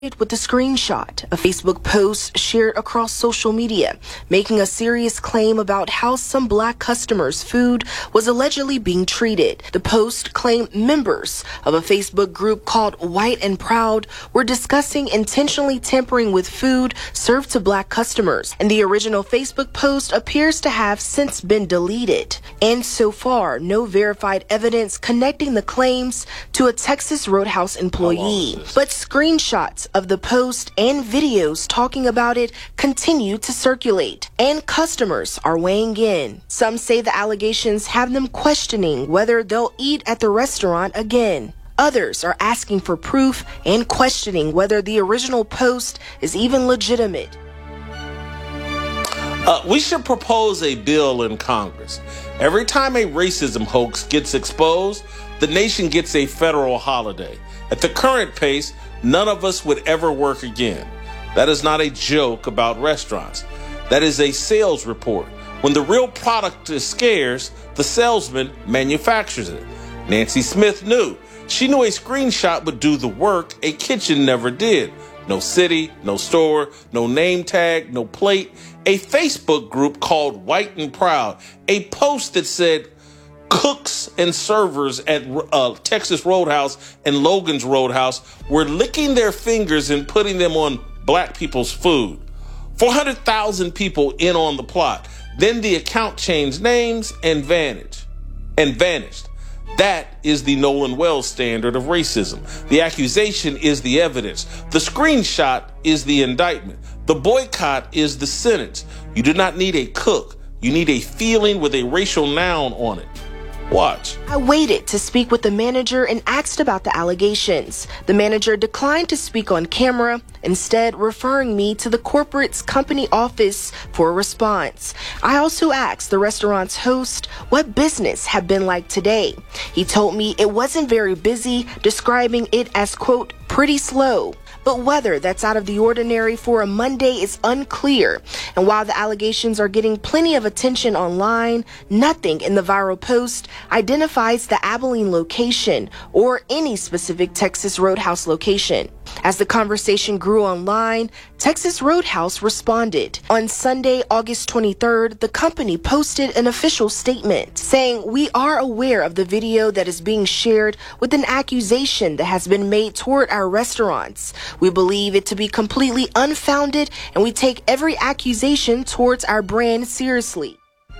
with a screenshot, a Facebook post shared across social media, making a serious claim about how some black customers' food was allegedly being treated. The post claimed members of a Facebook group called White and Proud were discussing intentionally tampering with food served to black customers, and the original Facebook post appears to have since been deleted. And so far, no verified evidence connecting the claims to a Texas Roadhouse employee. But screenshots of the post and videos talking about it continue to circulate, and customers are weighing in. Some say the allegations have them questioning whether they'll eat at the restaurant again. Others are asking for proof and questioning whether the original post is even legitimate. We should propose a bill in Congress. Every time a racism hoax gets exposed, the nation gets a federal holiday. At the current pace, none of us would ever work again. That is not a joke about restaurants. That is a sales report. When the real product is scarce, the salesman manufactures it. Nancy Smith knew. She knew a screenshot would do the work a kitchen never did. No city, no store, no name tag, no plate. A Facebook group called White and Proud. A post that said, cooks and servers at Texas Roadhouse and Logan's Roadhouse were licking their fingers and putting them on black people's food. 400,000 people in on the plot. Then the account changed names and vanished. That is the Nolan Wells standard of racism. The accusation is the evidence. The screenshot is the indictment. The boycott is the sentence. You do not need a cook. You need a feeling with a racial noun on it. Watch. I waited to speak with the manager and asked about the allegations. The manager declined to speak on camera, instead referring me to the corporate's company office for a response. I also asked the restaurant's host what business had been like today. He told me it wasn't very busy, describing it as, quote, pretty slow. But whether that's out of the ordinary for a Monday is unclear. And while the allegations are getting plenty of attention online, nothing in the viral post identifies the Abilene location or any specific Texas Roadhouse location. As the conversation grew online, Texas Roadhouse responded. On Sunday, August 23rd, the company posted an official statement saying, "We are aware of the video that is being shared with an accusation that has been made toward our restaurants. We believe it to be completely unfounded, and we take every accusation towards our brand seriously."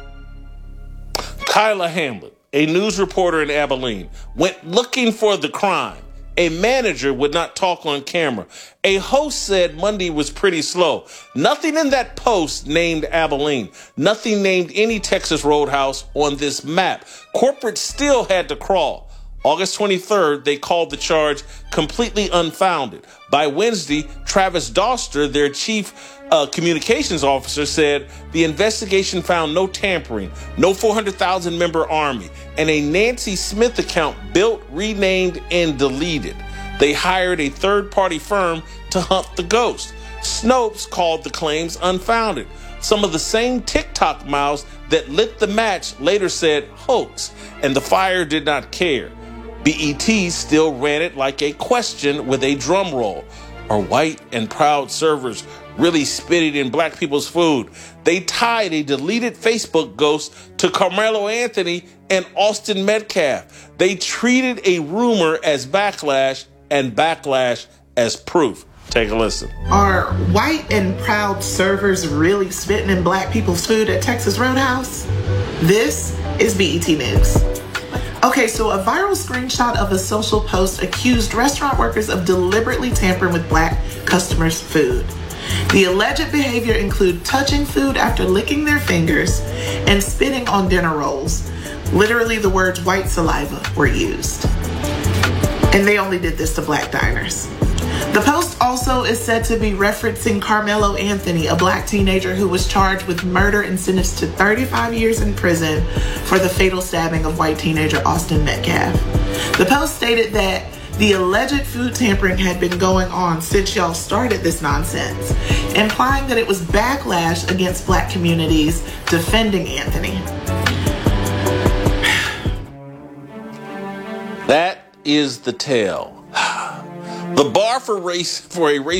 Kyla Hamlet, a news reporter in Abilene, went looking for the crime. A manager would not talk on camera. A host said Monday was pretty slow. Nothing in that post named Abilene. Nothing named any Texas Roadhouse on this map. Corporate still had to crawl. August 23rd, they called the charge completely unfounded. By Wednesday, Travis Doster, their chief communications officer, said the investigation found no tampering, no 400,000 member army, and a Nancy Smith account built, renamed, and deleted. They hired a third-party firm to hunt the ghost. Snopes called the claims unfounded. Some of the same TikTok mouths that lit the match later said hoax, and the fire did not care. BET still ran it like a question with a drum roll. Are White and Proud servers really spitting in black people's food? They tied a deleted Facebook ghost to Carmelo Anthony and Austin Metcalf. They treated a rumor as backlash and backlash as proof. Take a listen. Are White and Proud servers really spitting in black people's food at Texas Roadhouse? This is BET News. Okay, so a viral screenshot of a social post accused restaurant workers of deliberately tampering with black customers' food. The alleged behavior included touching food after licking their fingers and spitting on dinner rolls. Literally, the words white saliva were used. And they only did this to black diners. The post also is said to be referencing Carmelo Anthony, a black teenager who was charged with murder and sentenced to 35 years in prison for the fatal stabbing of white teenager Austin Metcalf. The post stated that the alleged food tampering had been going on since y'all started this nonsense, implying that it was backlash against black communities defending Anthony. That is the tale. The bar for a